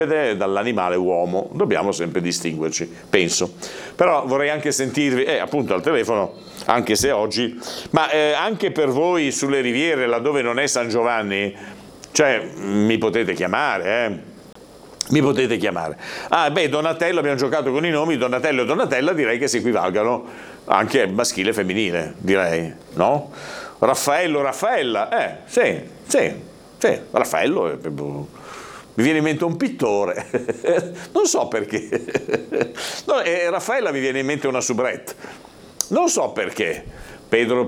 dall'animale uomo, dobbiamo sempre distinguerci, penso. Però vorrei anche sentirvi, appunto al telefono, anche se oggi, ma anche per voi sulle riviere, laddove non è San Giovanni, cioè mi potete chiamare, Mi potete chiamare. Donatello, abbiamo giocato con i nomi, Donatello e Donatella direi che si equivalgano anche maschile e femminile, direi, no? Raffaello, Raffaella, sì, Raffaello mi viene in mente un pittore, non so perché. No, Raffaella mi viene in mente una soubrette, non so perché. Pedro,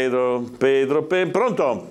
pronto?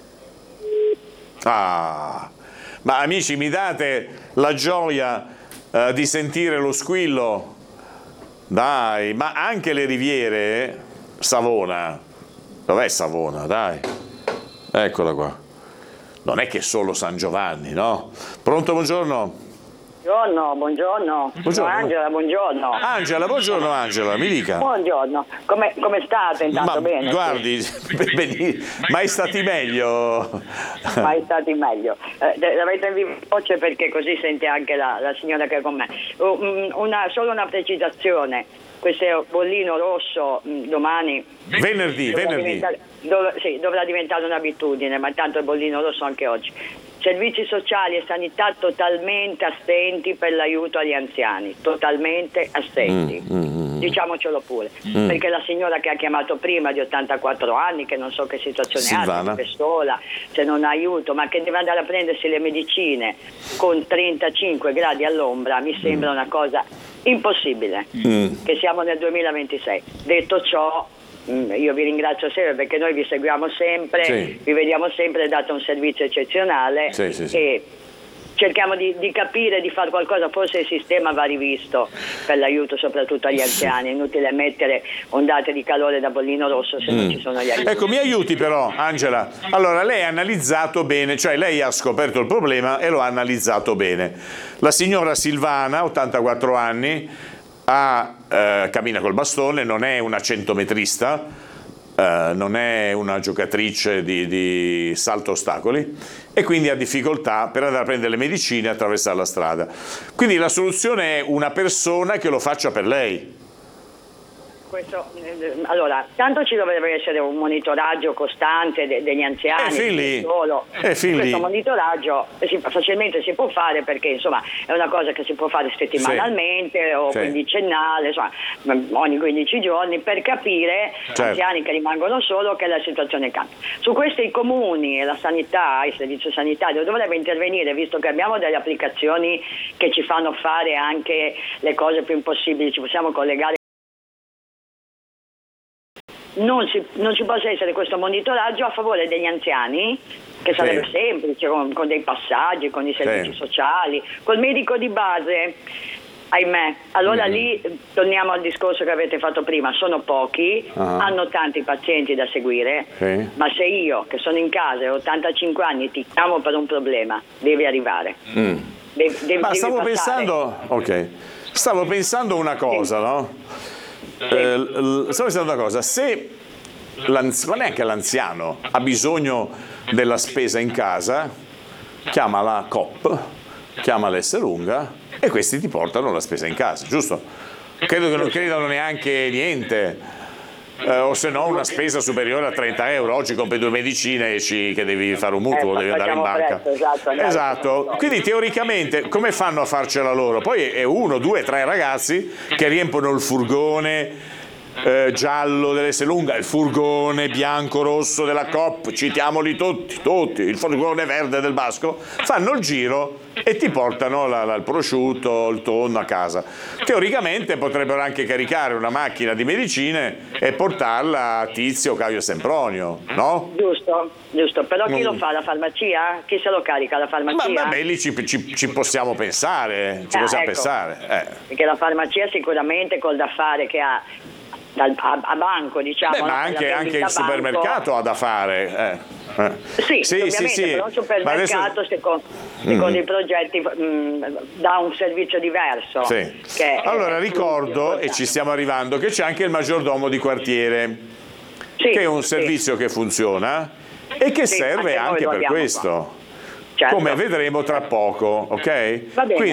Ma amici, mi date la gioia di sentire lo squillo? Dai, ma anche le riviere, Savona, dov'è Savona? Dai, eccola qua. Non è che solo San Giovanni, no? Pronto, buongiorno? Buongiorno. Angela, buongiorno. Angela, buongiorno Angela, mi dica. Buongiorno, come state intanto? Bene? Guardi, mai stati meglio? Mai stati meglio. L'avete in voce perché così sente anche la signora che è con me. Solo una precisazione. Questo bollino rosso domani... Venerdì. Dovrà diventare un'abitudine, ma intanto il bollino rosso anche oggi. Servizi sociali e sanità totalmente assenti per l'aiuto agli anziani, totalmente assenti, diciamocelo pure, perché la signora che ha chiamato prima di 84 anni, che non so che situazione ha, se è sola, se non ha aiuto, ma che deve andare a prendersi le medicine con 35 gradi all'ombra, mi sembra una cosa impossibile, che siamo nel 2026. Detto ciò, io vi ringrazio sempre perché noi vi seguiamo sempre, vi vediamo sempre, date un servizio eccezionale e cerchiamo di capire, di fare qualcosa. Forse il sistema va rivisto per l'aiuto soprattutto agli anziani, è inutile mettere ondate di calore da bollino rosso se non ci sono gli aiuti. Ecco, mi aiuti però Angela, allora lei ha analizzato bene, cioè lei ha scoperto il problema e lo ha analizzato bene. La signora Silvana, 84 anni, cammina col bastone, non è una centometrista, non è una giocatrice di salto ostacoli e quindi ha difficoltà per andare a prendere le medicine e attraversare la strada. Quindi la soluzione è una persona che lo faccia per lei. Allora, tanto ci dovrebbe essere un monitoraggio costante degli anziani, questo monitoraggio facilmente si può fare perché insomma è una cosa che si può fare settimanalmente o quindicennale, insomma ogni 15 giorni per capire anziani che rimangono solo che la situazione cambia. Su questo i comuni e la sanità, il servizio sanitario dovrebbe intervenire, visto che abbiamo delle applicazioni che ci fanno fare anche le cose più impossibili, ci possiamo collegare. Non ci possa essere questo monitoraggio a favore degli anziani, che sarebbe semplice, con dei passaggi, con i servizi sociali, col medico di base, ahimè. Allora lì torniamo al discorso che avete fatto prima, sono pochi, hanno tanti pazienti da seguire, ma se io che sono in casa e ho 85 anni ti chiamo per un problema, devi arrivare. Stavo pensando una cosa, no? Stavo pensando una cosa, se ma neanche l'anziano ha bisogno della spesa in casa, chiama la Coop, chiama l'Esselunga e questi ti portano la spesa in casa, giusto? Credo che non credano neanche niente, o se no una spesa superiore a 30 euro. Oggi compri 2 medicine e esci che devi fare un mutuo, devi andare in banca. Esatto. Quindi teoricamente come fanno a farcela loro? Poi è 1, 2, 3 ragazzi che riempono il furgone giallo dell'Esselunga, il furgone bianco rosso della Coop, citiamoli tutti, il furgone verde del Basco, fanno il giro e ti portano il prosciutto, il tonno a casa. Teoricamente potrebbero anche caricare una macchina di medicine e portarla a Tizio, Caio e Sempronio, no? Giusto, però chi lo fa? La farmacia? Chi se lo carica? La farmacia? Ma vabbè, lì ci possiamo pensare, pensare. Perché la farmacia sicuramente col da fare che ha a banco, diciamo. Ma anche il supermercato ha da fare. Sì, però il supermercato secondo i progetti dà un servizio diverso. Allora ricordo, e ci stiamo arrivando, che c'è anche il maggiordomo di quartiere, che è un servizio che funziona e che serve anche per questo. Certo. come vedremo tra poco, ok? Va bene.